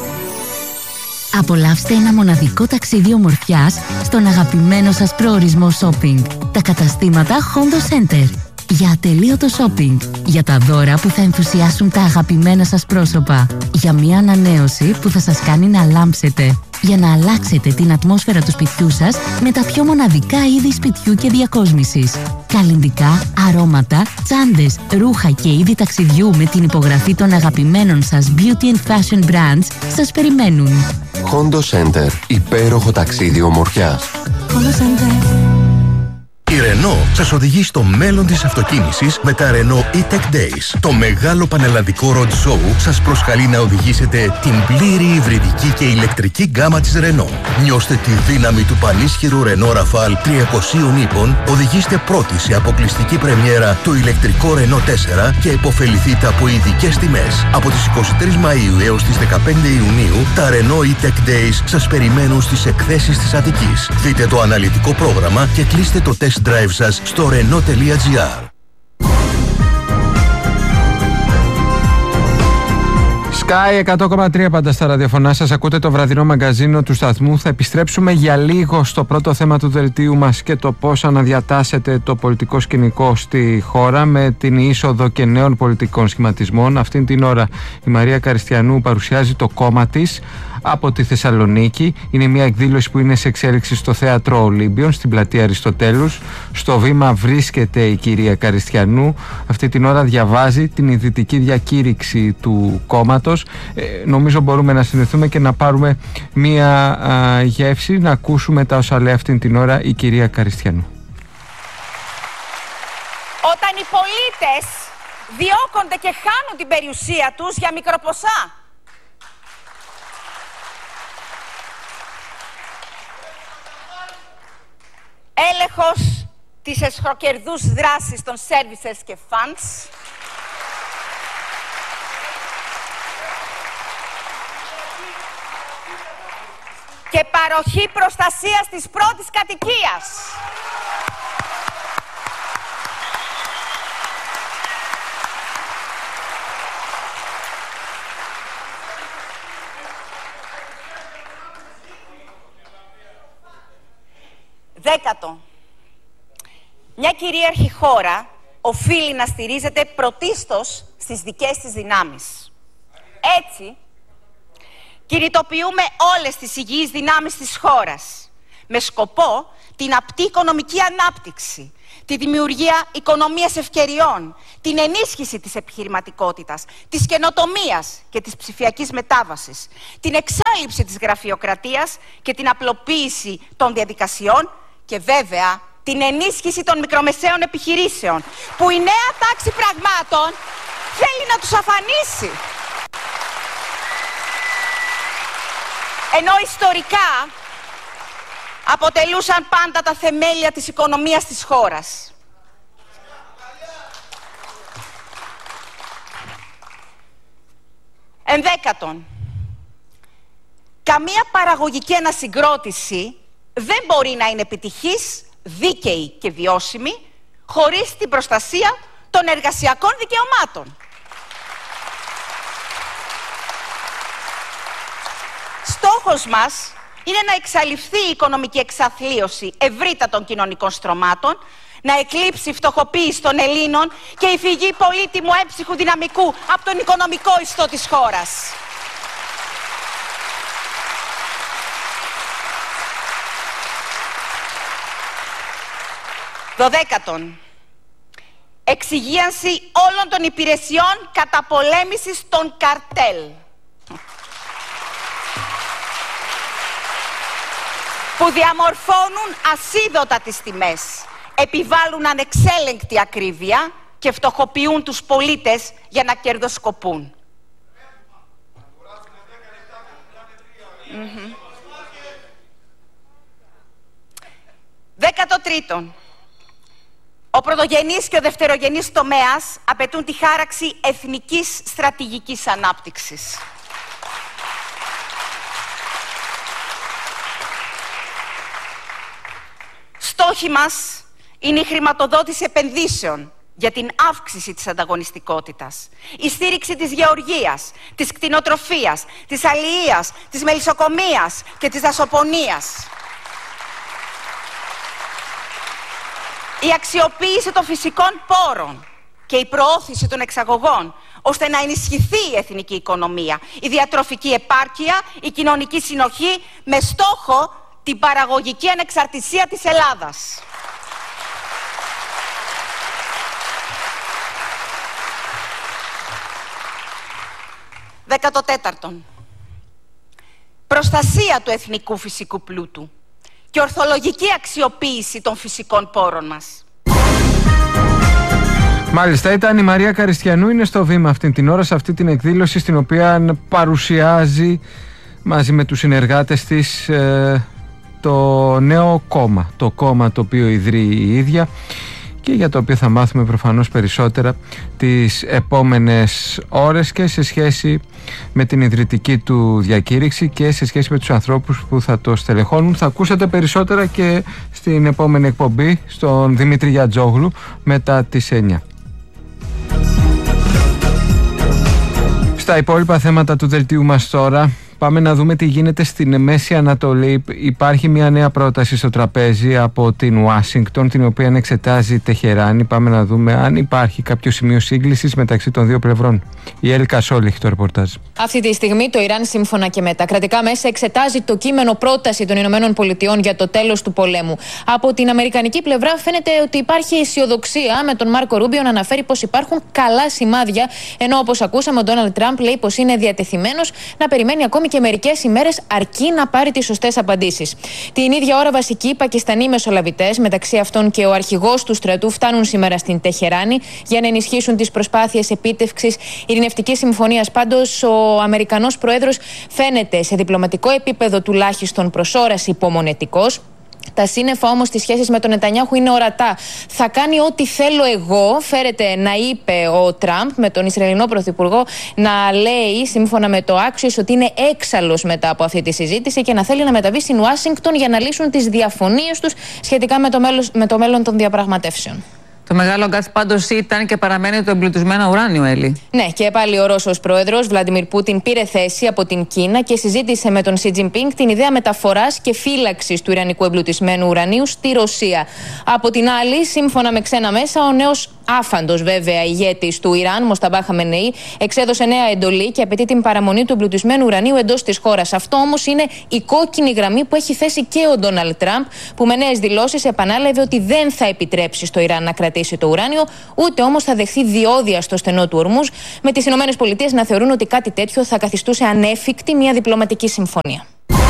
Απολαύστε ένα μοναδικό ταξίδι ομορφιάς στον αγαπημένο σας προορισμό shopping. Τα καταστήματα Hondo Center. Για ατελείωτο shopping. Για τα δώρα που θα ενθουσιάσουν τα αγαπημένα σας πρόσωπα. Για μια ανανέωση που θα σας κάνει να λάμψετε. Για να αλλάξετε την ατμόσφαιρα του σπιτιού σας με τα πιο μοναδικά είδη σπιτιού και διακόσμησης. Καλλυντικά, αρώματα, τσάντες, ρούχα και είδη ταξιδιού με την υπογραφή των αγαπημένων σας beauty and fashion brands σας περιμένουν. Hondo Center. Υπέροχο ταξίδι ομορφιάς. Hondo Center. Η Renault σας οδηγεί στο μέλλον της αυτοκίνησης με τα Renault E-Tech Days. Το μεγάλο πανελλαδικό road show σας προσκαλεί να οδηγήσετε την πλήρη υβριδική και ηλεκτρική γκάμα της Renault. Νιώστε τη δύναμη του πανίσχυρου Renault Rafale 300 ύπων, οδηγήστε πρώτοι σε αποκλειστική πρεμιέρα το ηλεκτρικό Renault 4 και υποφεληθείτε από ειδικές τιμές. Από τις 23 Μαΐου έως τις 15 Ιουνίου, τα Renault E-Tech Days σας περιμένουν στις εκθέσεις της Αττικής. Δείτε το αναλυτικό πρόγραμμα και κλείστε το test drive σας στο renault.gr. Sky 100,3 πάντα στα ραδιοφωνά σας. Ακούτε το βραδινό μαγκαζίνο του σταθμού. Θα επιστρέψουμε για λίγο στο πρώτο θέμα του δελτίου μας και το πώς αναδιατάσσεται το πολιτικό σκηνικό στη χώρα με την είσοδο και νέων πολιτικών σχηματισμών. Αυτήν την ώρα η Μαρία Καριστιανού παρουσιάζει το κόμμα της από τη Θεσσαλονίκη. Είναι μια εκδήλωση που είναι σε εξέλιξη στο Θέατρο Ολύμπιον, στην πλατεία Αριστοτέλους. Στο βήμα βρίσκεται η κυρία Καριστιανού. Αυτή την ώρα διαβάζει την ιδρυτική διακήρυξη του κόμματος. Νομίζω μπορούμε να συνδεθούμε και να πάρουμε μια γεύση, να ακούσουμε τα όσα λέει αυτή την ώρα η κυρία Καριστιανού. Όταν οι πολίτες διώκονται και χάνουν την περιουσία τους για μικροποσά. Έλεγχος της εσχροκερδούς δράσης των services και funds. Και παροχή προστασίας της πρώτης κατοικίας. Δέκατο. Μια κυρίαρχη χώρα οφείλει να στηρίζεται πρωτίστως στις δικές της δυνάμεις. Έτσι, κινητοποιούμε όλες τις υγιείς δυνάμεις της χώρας, με σκοπό την απτή οικονομική ανάπτυξη, τη δημιουργία οικονομίας ευκαιριών, την ενίσχυση της επιχειρηματικότητας, της καινοτομίας και της ψηφιακής μετάβασης, την εξάλειψη της γραφειοκρατίας και την απλοποίηση των διαδικασιών και βέβαια την ενίσχυση των μικρομεσαίων επιχειρήσεων, που η νέα τάξη πραγμάτων θέλει να τους αφανίσει. Ενώ ιστορικά αποτελούσαν πάντα τα θεμέλια της οικονομίας της χώρας. Ενδέκατον, καμία παραγωγική ανασυγκρότηση δεν μπορεί να είναι επιτυχής, δίκαιη και βιώσιμη χωρίς την προστασία των εργασιακών δικαιωμάτων. Στόχος μας είναι να εξαλειφθεί η οικονομική εξαθλίωση ευρύτατων κοινωνικών στρωμάτων, να εκλείψει η φτωχοποίηση των Ελλήνων και η φυγή πολύτιμου έμψυχου δυναμικού από τον οικονομικό ιστό της χώρας. Δωδέκατον, εξυγίανση όλων των υπηρεσιών καταπολέμησης των καρτέλ, που διαμορφώνουν ασίδωτα τις τιμές, επιβάλλουν ανεξέλεγκτη ακρίβεια και φτωχοποιούν τους πολίτες για να κερδοσκοπούν. 13. Ο πρωτογενής και ο δευτερογενής τομέας απαιτούν τη χάραξη εθνικής στρατηγικής ανάπτυξης. Στόχοι μας είναι η χρηματοδότηση επενδύσεων για την αύξηση της ανταγωνιστικότητας, η στήριξη της γεωργίας, της κτηνοτροφίας, της αλληλείας, της μελισσοκομείας και της δασοπονίας. Η αξιοποίηση των φυσικών πόρων και η προώθηση των εξαγωγών, ώστε να ενισχυθεί η εθνική οικονομία, η διατροφική επάρκεια, η κοινωνική συνοχή, με στόχο την παραγωγική ανεξαρτησία της Ελλάδας. Δεκατοτέταρτον, προστασία του εθνικού φυσικού πλούτου και ορθολογική αξιοποίηση των φυσικών πόρων μας. Μάλιστα, ήταν η Μαρία Καριστιανού, είναι στο Βήμα αυτή την ώρα, σε αυτή την εκδήλωση στην οποία παρουσιάζει μαζί με τους συνεργάτες της το νέο κόμμα, το κόμμα το οποίο ιδρύει η ίδια και για το οποίο θα μάθουμε προφανώς περισσότερα τις επόμενες ώρες και σε σχέση με την ιδρυτική του διακήρυξη και σε σχέση με τους ανθρώπους που θα το στελεχώνουν. Θα ακούσετε περισσότερα και στην επόμενη εκπομπή στον Δημήτρη Γιατζόγλου μετά τις 9. Στα υπόλοιπα θέματα του δελτίου μας τώρα, πάμε να δούμε τι γίνεται στην Μέση Ανατολή. Υπάρχει μια νέα πρόταση στο τραπέζι από την Ουάσιγκτον, την οποία εξετάζει η Τεχεράνη. Πάμε να δούμε αν υπάρχει κάποιο σημείο σύγκλησης μεταξύ των δύο πλευρών. Η Έλλη Κασόλη έχει το ρεπορτάζ. Αυτή τη στιγμή το Ιράν, σύμφωνα και με τα κρατικά μέσα, εξετάζει το κείμενο πρόταση των ΗΠΑ για το τέλος του πολέμου. Από την αμερικανική πλευρά φαίνεται ότι υπάρχει αισιοδοξία, με τον Μάρκο Ρούμπιο να αναφέρει πως υπάρχουν καλά σημάδια, ενώ όπως ακούσαμε ο Ντόναλντ Τραμπ λέει πως είναι διατεθειμένος να περιμένει ακόμη και μερικές ημέρες αρκεί να πάρει τις σωστές απαντήσεις. Την ίδια ώρα, βασικοί Πακιστανοί μεσολαβητές, μεταξύ αυτών και ο αρχηγός του στρατού, φτάνουν σήμερα στην Τεχεράνη για να ενισχύσουν τις προσπάθειες επίτευξης ειρηνευτικής συμφωνίας. Πάντως, ο Αμερικανός Πρόεδρος φαίνεται σε διπλωματικό επίπεδο τουλάχιστον προς ώρας υπομονετικός. Τα σύννεφα όμως στις σχέσεις με τον Νετανιάχου είναι ορατά. Θα κάνει ό,τι θέλω εγώ, φέρεται να είπε ο Τραμπ με τον Ισραηλινό Πρωθυπουργό να λέει, σύμφωνα με το Axios, ότι είναι έξαλλος μετά από αυτή τη συζήτηση και να θέλει να μεταβεί στην Ουάσιγκτον για να λύσουν τις διαφωνίες τους σχετικά με το μέλλον των διαπραγματεύσεων. Το μεγάλο αγκάθι πάντως ήταν και παραμένει το εμπλουτισμένο ουράνιο, Έλλη. Ναι, και πάλι ο Ρώσος πρόεδρος Βλαντιμίρ Πούτιν πήρε θέση από την Κίνα και συζήτησε με τον Σι Τζινπίνγκ την ιδέα μεταφοράς και φύλαξης του ιρανικού εμπλουτισμένου ουρανίου στη Ρωσία. Από την άλλη, σύμφωνα με ξένα μέσα, ο νέος άφαντος βέβαια ηγέτης του Ιράν, Μοσταμπά Χαμενεή, εξέδωσε νέα εντολή και απαιτεί την παραμονή του εμπλουτισμένου ουρανίου εντός της χώρας. Αυτό όμως είναι η κόκκινη γραμμή που έχει θέσει και ο Ντόναλντ Τραμπ, που με νέες δηλώσεις επανάλαβε ότι δεν θα επιτρέψει στο Ιράν να κρατήσει το ουράνιο, ούτε όμως θα δεχθεί διόδια στο στενό του Ορμούζ, με τις ΗΠΑ να θεωρούν ότι κάτι τέτοιο θα καθιστούσε ανέφικτη μια διπλωματική συμφωνία.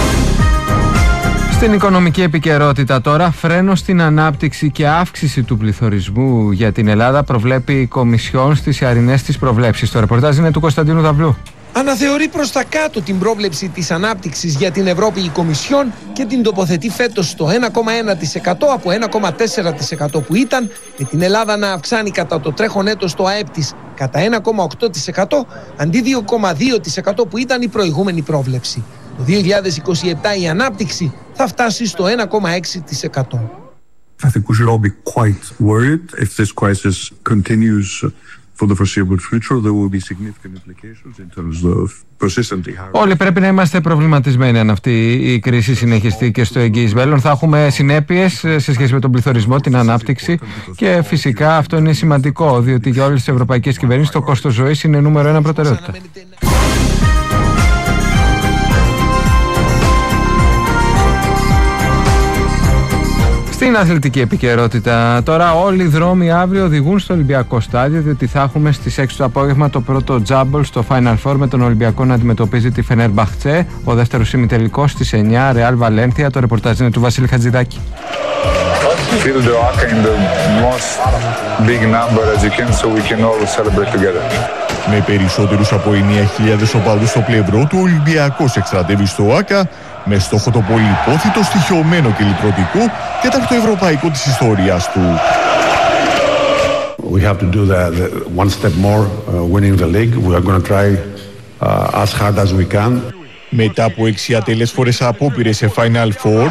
Στην οικονομική επικαιρότητα τώρα, φρένο στην ανάπτυξη και αύξηση του πληθωρισμού για την Ελλάδα προβλέπει η Κομισιόν στις ιαρινές της προβλέψεις. Το ρεπορτάζ είναι του Κωνσταντίνου Δαβλού. Αναθεωρεί προς τα κάτω την πρόβλεψη της ανάπτυξης για την Ευρώπη η Κομισιόν και την τοποθετεί φέτος στο 1,1% από 1,4% που ήταν, με την Ελλάδα να αυξάνει κατά το τρέχον έτος το ΑΕΠ της κατά 1,8% αντί 2,2% που ήταν η προηγούμενη πρόβλεψη. Το 2027 η ανάπτυξη θα φτάσει στο 1,6%. I think we should all be quite worried if this crisis continues for the foreseeable future. There will be significant implications in terms of persistently higher. Όλοι πρέπει να είμαστε προβληματισμένοι αν αυτή η κρίση συνεχιστεί και στο εγγύης μέλλον. Θα έχουμε συνέπειες σε σχέση με τον πληθωρισμό, την ανάπτυξη και φυσικά αυτό είναι σημαντικό, διότι για όλες τις ευρωπαϊκές κυβερνήσεις το κόστος ζωής είναι νούμερο 1 προτεραιότητα. Στην αθλητική επικαιρότητα τώρα, όλοι οι δρόμοι αύριο οδηγούν στο Ολυμπιακό στάδιο, διότι θα έχουμε στις 6 το απόγευμα το πρώτο τζάμπολ στο Final Four με τον Ολυμπιακό να αντιμετωπίζει τη Φενέρμπαχτσε. Ο δεύτερος ημιτελικός στις 9, Ρεάλ Βαλένθια. Το ρεπορτάζ είναι του Βασίλη Χατζηδάκη. Fill the Oaka in the most big number as you can so we can all celebrate together. Με περισσότερους από 9.000 οπαδούς στο πλευρό του, ο Ολυμπιακός εξτρατεύει στο Άκα με στόχο το πολυπόθητο, στοιχειωμένο και λυτρωτικό τέταρτο ευρωπαϊκό της ιστορίας του. We have to do the one step more, winning the league. We are going to try as hard as we can. Μετά από 6 ατελέσφορες απόπειρες σε Final Four,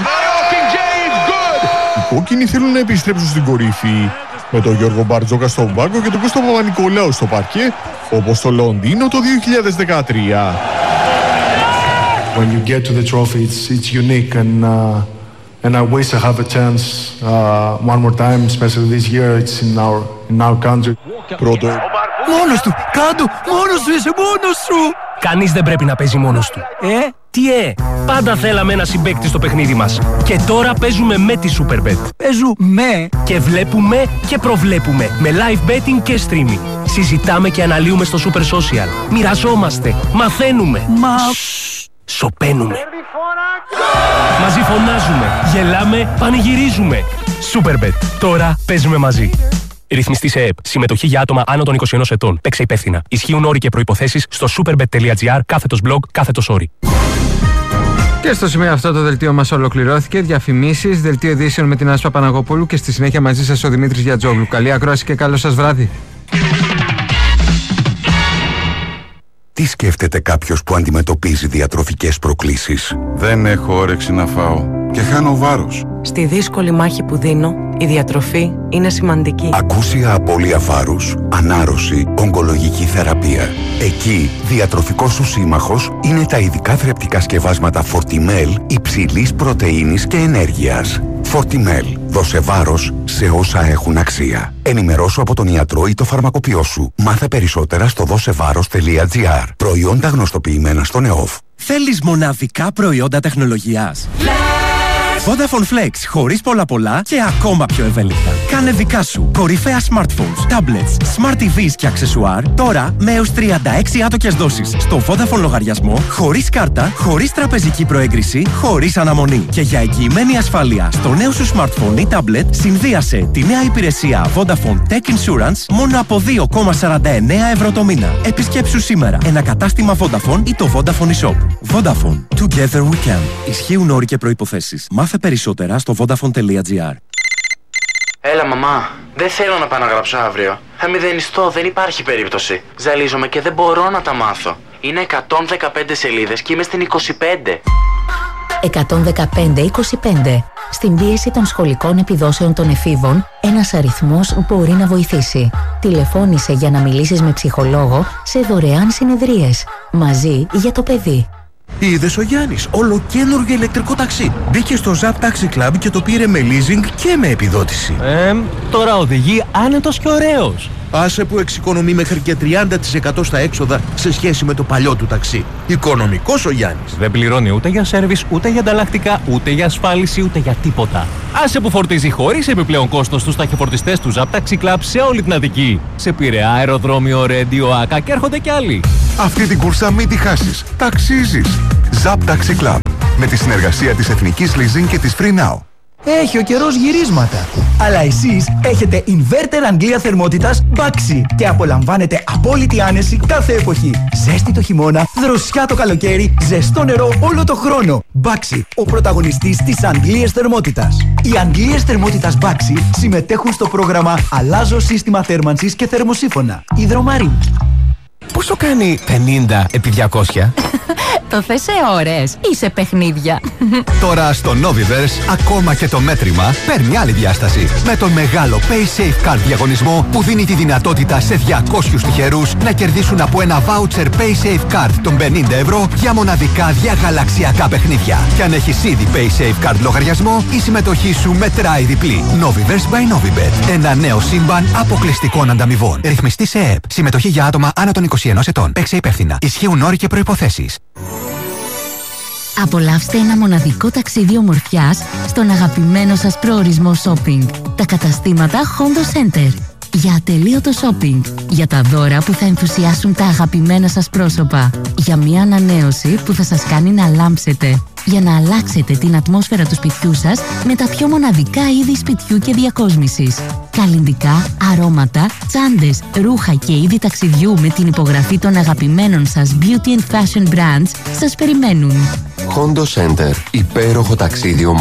οι κόκκινοι θέλουν να επιστρέψουν στην κορυφή, με τον Γιώργο Μπαρτζόκα στον πάγκο και τον Κώστα Παπα-Νικολάου στο παρκέ, όπως στο Λονδίνο το 2013. When you get to the trophy, it's unique and I wish I have a chance one more time, especially this year. It's in our country. Πρώτο. Μόνος του! Κάντο! Μόνος σου! Είσαι μόνος σου! Κανείς δεν πρέπει να παίζει μόνος του. Τι πάντα θέλαμε ένα συμπαίκτη στο παιχνίδι μας. Και τώρα παίζουμε με τη Superbet. Παίζουμε και βλέπουμε και προβλέπουμε. Με live betting και streaming. Συζητάμε και αναλύουμε στο Super Social. Μοιραζόμαστε. Μαθαίνουμε. Σωπαίνουμε. Μαζί φωνάζουμε. Γελάμε. Πανηγυρίζουμε. Superbet. Τώρα παίζουμε μαζί. Ρυθμιστή σε ΕΕΠ. Συμμετοχή για άτομα άνω των 21 ετών. Παίξε υπεύθυνα. Ισχύουν όροι και προϋποθέσεις στο superbet.gr/blog/όροι. Και στο σημείο αυτό το δελτίο μας ολοκληρώθηκε. Διαφημίσεις, δελτίο ειδήσεων με την Άσπα Παναγοπούλου και στη συνέχεια μαζί σας ο Δημήτρης Γιατζόγλου. Καλή ακρόαση και καλό σας βράδυ. Τι σκέφτεται κάποιος που αντιμετωπίζει διατροφικές προκλήσεις? Δεν έχω όρεξη να φάω και χάνω βάρος. Στη δύσκολη μάχη που δίνω, η διατροφή είναι σημαντική. Ακούσια απώλεια βάρους, ανάρρωση, ογκολογική θεραπεία. Εκεί, διατροφικός σου σύμμαχος είναι τα ειδικά θρεπτικά σκευάσματα Fortimel υψηλής πρωτεΐνης και ενέργειας. Fortimel. Δώσε βάρος σε όσα έχουν αξία. Ενημερώσου από τον ιατρό ή το φαρμακοποιό σου. Μάθε περισσότερα στο δώσεβάρος.gr. Προϊόντα γνωστοποιημένα στον ΕΟΦ. Θέλεις μοναδικά προϊόντα τεχνολογίας? Vodafone Flex, χωρίς πολλά και ακόμα πιο ευέλικτα. Κάνε δικά σου κορυφαία smartphones, tablets, smart TVs και αξεσουάρ τώρα με έως 36 άτοκες δόσεις στο Vodafone λογαριασμό, χωρίς κάρτα, χωρίς τραπεζική προέγκριση, χωρίς αναμονή. Και για εγγυημένη ασφάλεια στο νέο σου smartphone ή tablet, συνδύασε τη νέα υπηρεσία Vodafone Tech Insurance μόνο από 2,49 ευρώ το μήνα. Επισκέψου σήμερα ένα κατάστημα Vodafone ή το Vodafone eShop. Vodafone. Together we can. Ισχύουν όροι και προϋποθέσεις. Μάθε περισσότερα στο vodafone.gr. Έλα μαμά, δεν θέλω να πάω να γράψω αύριο. Θα μηδενιστώ, δεν υπάρχει περίπτωση. Ζαλίζομαι και δεν μπορώ να τα μάθω. Είναι 115 σελίδες και είμαι στην 25. 115-25. Στην πίεση των σχολικών επιδόσεων των εφήβων, ένας αριθμός μπορεί να βοηθήσει. Τηλεφώνησε για να μιλήσεις με ψυχολόγο σε δωρεάν συνεδρίες. Μαζί για το παιδί. Είδες ο Γιάννης, ολοκαίνουργιο ηλεκτρικό ταξί. Μπήκε στο Zap Taxi Club και το πήρε με leasing και με επιδότηση. Τώρα οδηγεί άνετος και ωραίος. Άσε που εξοικονομεί μέχρι και 30% στα έξοδα σε σχέση με το παλιό του ταξί. Οικονομικός ο Γιάννης. Δεν πληρώνει ούτε για σέρβις, ούτε για ανταλλακτικά, ούτε για ασφάλιση, ούτε για τίποτα. Άσε που φορτίζει χωρίς επιπλέον κόστος στους ταχυφορτιστές του Zap Taxi Club σε όλη την Αττική. Σε Πειραιά, αεροδρόμιο, Ρέντιο, Άκα και έρχονται κι άλλοι. Αυτή την κούρσα μην τη χάσεις. Ταξίζεις. Zap Taxi Club. Με τη συνεργασία της Εθνικής Leasing και της Free Now. Έχει ο καιρός γυρίσματα. Αλλά εσείς έχετε inverter Αγγλία θερμότητας Baxi και απολαμβάνετε απόλυτη άνεση κάθε εποχή. Ζέστη το χειμώνα, δροσιά το καλοκαίρι, ζεστό νερό όλο το χρόνο. Baxi, ο πρωταγωνιστής της Αγγλίας θερμότητας. Οι Αγγλίες θερμότητας Baxi συμμετέχουν στο πρόγραμμα Αλλάζω σύστημα θέρμανσης και θερμοσύφωνα. Υδρομαρίν. Πόσο κάνει 50 επί 200? Το θες σε ώρες ή σε παιχνίδια? Τώρα στο Noviverse ακόμα και το μέτρημα παίρνει άλλη διάσταση. Με τον μεγάλο PaySafe Card διαγωνισμό που δίνει τη δυνατότητα σε 200 τυχερούς να κερδίσουν από ένα voucher PaySafe Card των 50 ευρώ για μοναδικά διαγαλαξιακά παιχνίδια. Και αν έχεις ήδη PaySafe Card λογαριασμό, η συμμετοχή σου μετράει διπλή. Noviverse by Novibet. Ένα νέο σύμπαν αποκλειστικών ανταμοιβών. Ρυθμιστή σε ΕΕΠ. Συμμετοχή για άτομα άνω των 21 ετών. Παίξε υπεύθυνα. Ισχύουν όροι και προϋποθέσεις. Απολαύστε ένα μοναδικό ταξίδι ομορφιάς στον αγαπημένο σας προορισμό shopping. Τα καταστήματα Hondo Center. Για ατελείωτο shopping. Για τα δώρα που θα ενθουσιάσουν τα αγαπημένα σας πρόσωπα. Για μια ανανέωση που θα σας κάνει να λάμψετε. Για να αλλάξετε την ατμόσφαιρα του σπιτιού σας με τα πιο μοναδικά είδη σπιτιού και διακόσμησης. Καλλυντικά, αρώματα, τσάντες, ρούχα και είδη ταξιδιού με την υπογραφή των αγαπημένων σας beauty and fashion brands σας περιμένουν. Hondo Center. Υπέροχο ταξίδι